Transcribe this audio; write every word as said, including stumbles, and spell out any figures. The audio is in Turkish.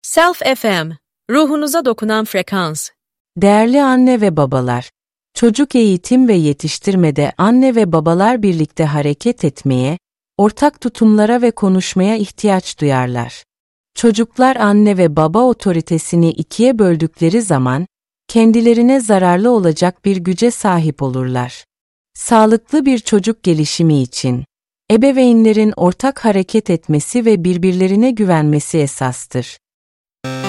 Self F M, ruhunuza dokunan frekans. Değerli anne ve babalar, çocuk eğitim ve yetiştirmede anne ve babalar birlikte hareket etmeye, ortak tutumlara ve konuşmaya ihtiyaç duyarlar. Çocuklar anne ve baba otoritesini ikiye böldükleri zaman, kendilerine zararlı olacak bir güce sahip olurlar. Sağlıklı bir çocuk gelişimi için, ebeveynlerin ortak hareket etmesi ve birbirlerine güvenmesi esastır.